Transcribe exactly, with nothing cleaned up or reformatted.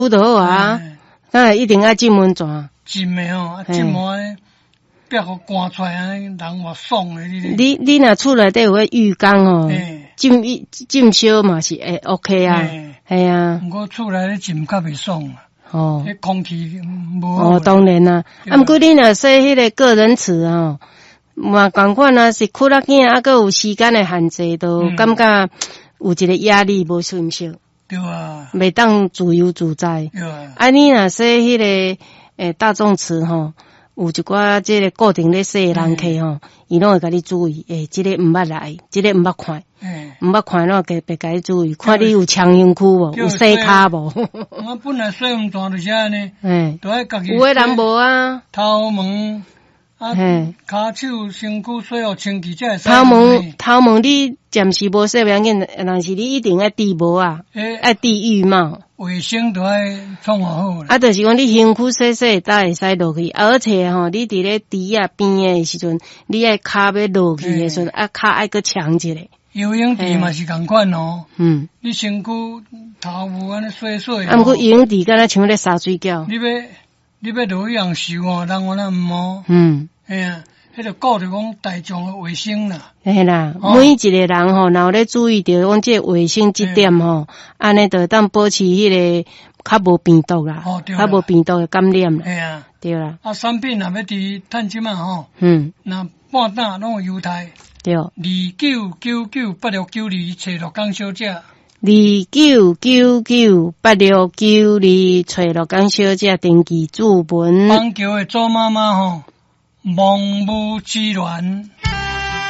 就好啊，当然一定要浸温泉。 浸的哦，啊浸完别互刮出来，安尼人偌爽的。你你你若厝内底有个浴缸哦，浸一浸烧嘛是会 OK 啊，系啊。 毋过厝内咧浸较袂爽啊。 哦， 迄空气无。 哦，当然啦。啊，毋过你若说迄个个人池哦，嘛共款啊，是窟仔囝啊，佮有时间的限制，都感觉有一个压力无顺适。 对啊。袂当自由自在。 对啊。 啊，你若说迄个诶大众池吼，有一寡即个固定咧洗的人客吼，伊拢会甲你注意，诶，即个毋捌来，即个毋捌看。毋捌看咯，特别甲你注意，看你有强硬躯无，有洗骹无。 我本来洗温泉就是安尼， 嗯， 都爱家己。 有诶人无啊， 头毛啊，骹手身躯洗互清气才会洗。 头毛头毛你暂时无洗袂要紧，但是你一定爱剃毛啊，爱剃羽毛。 卫生都爱创好。 啊，就是讲你身躯洗洗，才会使落去，而且吼，你伫咧池啊边诶时阵，你爱骹要落去诶时阵，啊骹爱搁强一下。 游泳池嘛是共款哦，嗯，你身躯头毛安尼洗洗。啊， 毋过游泳池敢若像咧洒水饺。 你要你要落去样受哦，人我那毋好。 嗯， 哎呀，迄个顾着讲大众的卫生啦。 嘿啦，每一个人吼，若有咧注意着讲即个卫生这点吼，安尼就当保持迄个较无病毒啦，较无病毒的感染啦。 哎呀， 对啦。 啊，产品若要伫趁即嘛吼， 嗯， 那半打拢有优待。 对， 二九九九八六九二找乐港小姐，二九九九八六九二找乐港小姐登记注文。 邦桥的周妈妈吼，望母之恋。